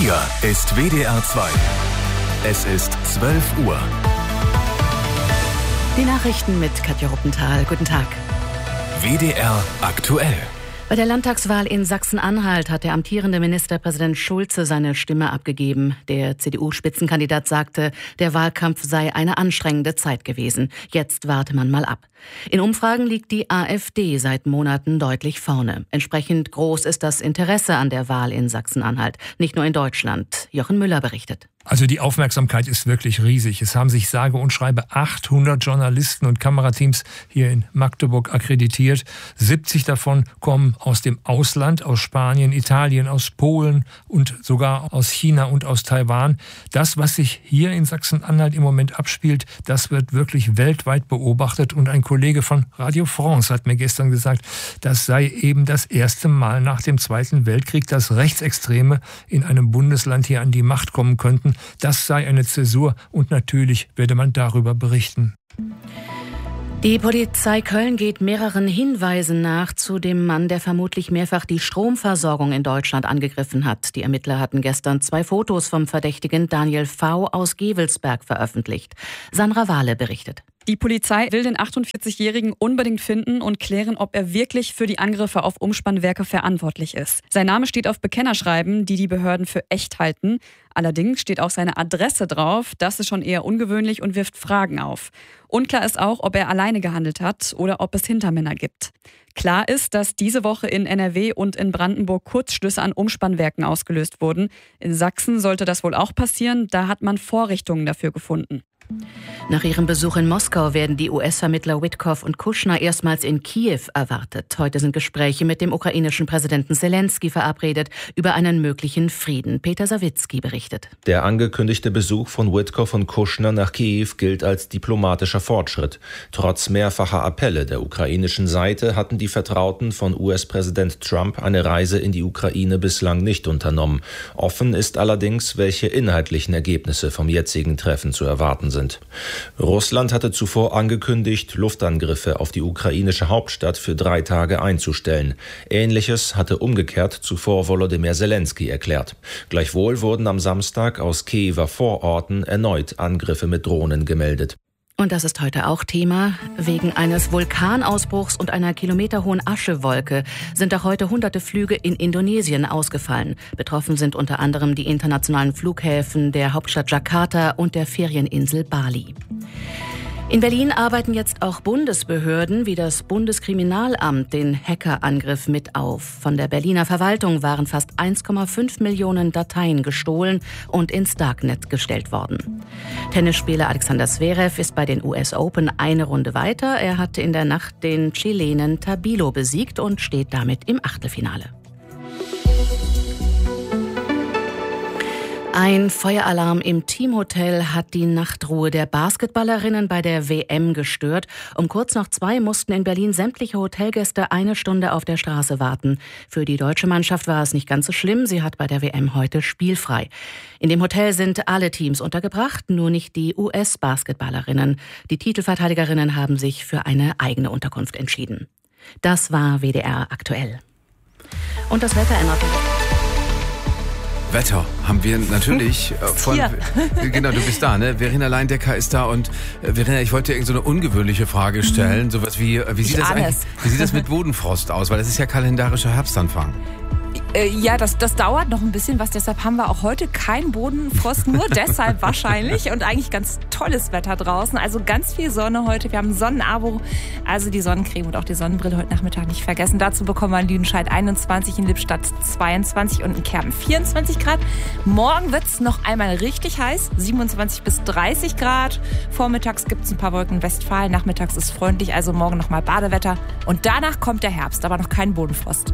Hier ist WDR 2. Es ist 12 Uhr. Die Nachrichten mit Katja Ruppenthal. Guten Tag. WDR aktuell. Bei der Landtagswahl in Sachsen-Anhalt hat der amtierende Ministerpräsident Schulze seine Stimme abgegeben. Der CDU-Spitzenkandidat sagte, der Wahlkampf sei eine anstrengende Zeit gewesen. Jetzt warte man mal ab. In Umfragen liegt die AfD seit Monaten deutlich vorne. Entsprechend groß ist das Interesse an der Wahl in Sachsen-Anhalt. Nicht nur in Deutschland. Jochen Müller berichtet. Also die Aufmerksamkeit ist wirklich riesig. Es haben sich sage und schreibe 800 Journalisten und Kamerateams hier in Magdeburg akkreditiert. 70 davon kommen aus dem Ausland, aus Spanien, Italien, aus Polen und sogar aus China und aus Taiwan. Das, was sich hier in Sachsen-Anhalt im Moment abspielt, das wird wirklich weltweit beobachtet. Und ein Kollege von Radio France hat mir gestern gesagt, das sei eben das erste Mal nach dem Zweiten Weltkrieg, dass Rechtsextreme in einem Bundesland hier an die Macht kommen könnten. Das sei eine Zäsur und natürlich werde man darüber berichten. Die Polizei Köln geht mehreren Hinweisen nach zu dem Mann, der vermutlich mehrfach die Stromversorgung in Deutschland angegriffen hat. Die Ermittler hatten gestern 2 Fotos vom Verdächtigen Daniel V. aus Gevelsberg veröffentlicht. Sandra Wahle berichtet. Die Polizei will den 48-Jährigen unbedingt finden und klären, ob er wirklich für die Angriffe auf Umspannwerke verantwortlich ist. Sein Name steht auf Bekennerschreiben, die die Behörden für echt halten. Allerdings steht auch seine Adresse drauf. Das ist schon eher ungewöhnlich und wirft Fragen auf. Unklar ist auch, ob er alleine gehandelt hat oder ob es Hintermänner gibt. Klar ist, dass diese Woche in NRW und in Brandenburg Kurzschlüsse an Umspannwerken ausgelöst wurden. In Sachsen sollte das wohl auch passieren. Da hat man Vorrichtungen dafür gefunden. Nach ihrem Besuch in Moskau werden die US-Vermittler Witkow und Kushner erstmals in Kiew erwartet. Heute sind Gespräche mit dem ukrainischen Präsidenten Zelensky verabredet über einen möglichen Frieden. Peter Sawicki berichtet. Der angekündigte Besuch von Witkow und Kushner nach Kiew gilt als diplomatischer Fortschritt. Trotz mehrfacher Appelle der ukrainischen Seite hatten die Vertrauten von US-Präsident Trump eine Reise in die Ukraine bislang nicht unternommen. Offen ist allerdings, welche inhaltlichen Ergebnisse vom jetzigen Treffen zu erwarten sind. Russland hatte zuvor angekündigt, Luftangriffe auf die ukrainische Hauptstadt für 3 Tage einzustellen. Ähnliches hatte umgekehrt zuvor Volodymyr Zelensky erklärt. Gleichwohl wurden am Samstag aus Kiewer Vororten erneut Angriffe mit Drohnen gemeldet. Und das ist heute auch Thema. Wegen eines Vulkanausbruchs und einer kilometerhohen Aschewolke sind auch heute hunderte Flüge in Indonesien ausgefallen. Betroffen sind unter anderem die internationalen Flughäfen der Hauptstadt Jakarta und der Ferieninsel Bali. In Berlin arbeiten jetzt auch Bundesbehörden wie das Bundeskriminalamt den Hackerangriff mit auf. Von der Berliner Verwaltung waren fast 1,5 Millionen Dateien gestohlen und ins Darknet gestellt worden. Tennisspieler Alexander Zverev ist bei den US Open eine Runde weiter. Er hatte in der Nacht den Chilenen Tabilo besiegt und steht damit im Achtelfinale. Ein Feueralarm im Teamhotel hat die Nachtruhe der Basketballerinnen bei der WM gestört. Um kurz nach 2 mussten in Berlin sämtliche Hotelgäste 1 Stunde auf der Straße warten. Für die deutsche Mannschaft war es nicht ganz so schlimm. Sie hat bei der WM heute spielfrei. In dem Hotel sind alle Teams untergebracht, nur nicht die US-Basketballerinnen. Die Titelverteidigerinnen haben sich für eine eigene Unterkunft entschieden. Das war WDR aktuell. Und das Wetter ändert sich. Wetter haben wir natürlich von... Genau, du bist da, ne? Verena Leindecker ist da und Verena, ich wollte dir so eine ungewöhnliche Frage stellen. Sowas wie sieht das mit Bodenfrost aus? Weil das ist ja kalendarischer Herbstanfang. Ja, das dauert noch ein bisschen was, deshalb haben wir auch heute keinen Bodenfrost, nur deshalb wahrscheinlich und eigentlich ganz tolles Wetter draußen, also ganz viel Sonne heute, wir haben Sonnenabo, also die Sonnencreme und auch die Sonnenbrille heute Nachmittag nicht vergessen. Dazu bekommen wir in Lüdenscheid 21, in Lippstadt 22 und in Kerpen 24 Grad. Morgen wird es noch einmal richtig heiß, 27 bis 30 Grad. Vormittags gibt es ein paar Wolken in Westfalen, nachmittags ist freundlich, also morgen nochmal Badewetter und danach kommt der Herbst, aber noch kein Bodenfrost.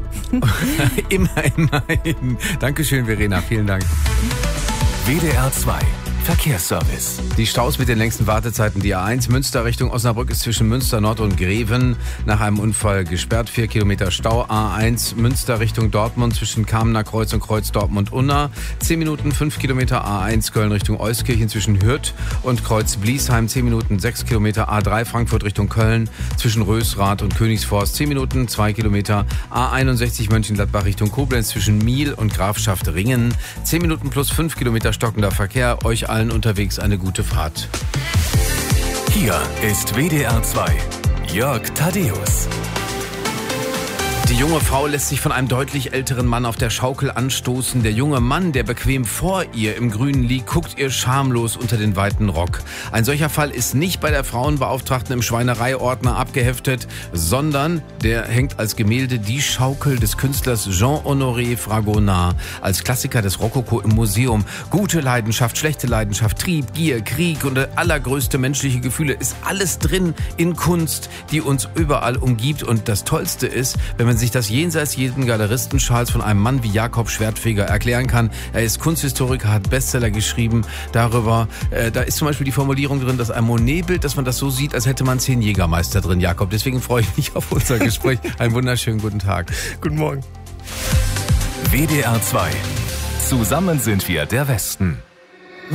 Immerhin. Dankeschön, Verena. Vielen Dank. WDR 2. Verkehrsservice. Die Staus mit den längsten Wartezeiten, die A1 Münster Richtung Osnabrück ist zwischen Münster Nord und Greven nach einem Unfall gesperrt. 4 Kilometer Stau. A1 Münster Richtung Dortmund zwischen Kamener Kreuz und Kreuz Dortmund-Unna. 10 Minuten 5 Kilometer. A1 Köln Richtung Euskirchen zwischen Hürth und Kreuz Bliesheim. 10 Minuten 6 Kilometer. A3 Frankfurt Richtung Köln zwischen Rösrath und Königsforst. 10 Minuten 2 Kilometer. A61 Mönchengladbach Richtung Koblenz zwischen Miel und Grafschaft Ringen. 10 Minuten plus 5 Kilometer stockender Verkehr. Euch allen unterwegs eine gute Fahrt. Hier ist WDR 2. Jörg Thaddeus. Die junge Frau lässt sich von einem deutlich älteren Mann auf der Schaukel anstoßen. Der junge Mann, der bequem vor ihr im Grünen liegt, guckt ihr schamlos unter den weiten Rock. Ein solcher Fall ist nicht bei der Frauenbeauftragten im Schweinereiordner abgeheftet, sondern der hängt als Gemälde Die Schaukel des Künstlers Jean-Honoré Fragonard als Klassiker des Rokoko im Museum. Gute Leidenschaft, schlechte Leidenschaft, Trieb, Gier, Krieg und allergrößte menschliche Gefühle ist alles drin in Kunst, die uns überall umgibt. Und das Tollste ist, wenn man sich das jenseits jeden Galeristenschals von einem Mann wie Jakob Schwertfeger erklären kann. Er ist Kunsthistoriker, hat Bestseller geschrieben darüber. Da ist zum Beispiel die Formulierung drin, dass ein Monet-Bild, dass man das so sieht, als hätte man 10 Jägermeister drin, Jakob. Deswegen freue ich mich auf unser Gespräch. Einen wunderschönen guten Tag. Guten Morgen. WDR 2. Zusammen sind wir der Westen.